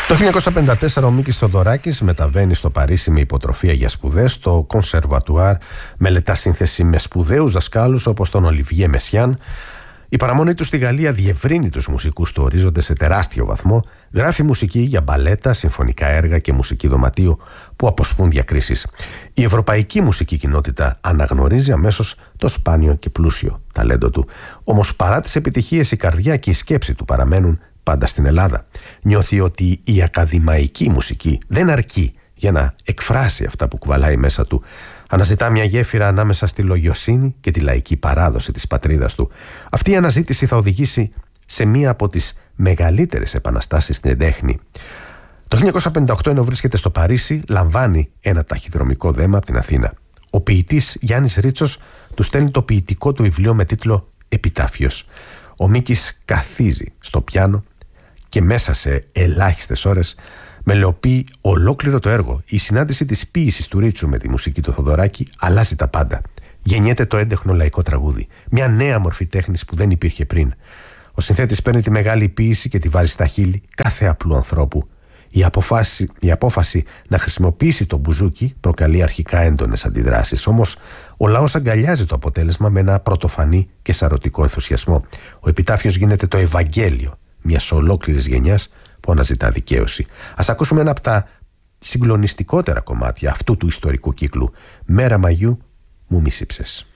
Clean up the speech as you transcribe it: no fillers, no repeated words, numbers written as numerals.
Το 1954 ο Μίκης Θοδωράκης μεταβαίνει στο Παρίσι με υποτροφία για σπουδές στο Conservatoire, μελετά σύνθεση με σπουδαίους δασκάλους όπως τον Ολιβιέ Μεσιάν. Η παραμονή του στη Γαλλία διευρύνει τους μουσικούς του ορίζοντα σε τεράστιο βαθμό, γράφει μουσική για μπαλέτα, συμφωνικά έργα και μουσική δωματίου που αποσπούν διακρίσεις. Η ευρωπαϊκή μουσική κοινότητα αναγνωρίζει αμέσως το σπάνιο και πλούσιο ταλέντο του. Όμως παρά τις επιτυχίες η καρδιά και η σκέψη του παραμένουν πάντα στην Ελλάδα. Νιώθει ότι η ακαδημαϊκή μουσική δεν αρκεί για να εκφράσει αυτά που κουβαλάει μέσα του. Αναζητά μια γέφυρα ανάμεσα στη λογιοσύνη και τη λαϊκή παράδοση της πατρίδας του. Αυτή η αναζήτηση θα οδηγήσει σε μία από τις μεγαλύτερες επαναστάσεις στην τέχνη. Το 1958, ενώ βρίσκεται στο Παρίσι, λαμβάνει ένα ταχυδρομικό δέμα από την Αθήνα. Ο ποιητής Γιάννης Ρίτσος του στέλνει το ποιητικό του βιβλίο με τίτλο «Επιτάφιος». Ο Μίκης καθίζει στο πιάνο και μέσα σε ελάχιστες ώρες μελοποιεί ολόκληρο το έργο. Η συνάντηση της ποίησης του Ρίτσου με τη μουσική του Θοδωράκη αλλάζει τα πάντα. Γεννιέται το έντεχνο λαϊκό τραγούδι. Μια νέα μορφή τέχνης που δεν υπήρχε πριν. Ο συνθέτης παίρνει τη μεγάλη ποίηση και τη βάζει στα χείλη κάθε απλού ανθρώπου. Η απόφαση να χρησιμοποιήσει το μπουζούκι προκαλεί αρχικά έντονες αντιδράσεις. Όμως ο λαός αγκαλιάζει το αποτέλεσμα με ένα πρωτοφανή και σαρωτικό ενθουσιασμό. Ο Επιτάφιος γίνεται το Ευαγγέλιο μιας ολόκληρης γενιάς που αναζητά δικαίωση. Ας ακούσουμε ένα από τα συγκλονιστικότερα κομμάτια αυτού του ιστορικού κύκλου. «Μέρα Μαγιού μου μη σύψες».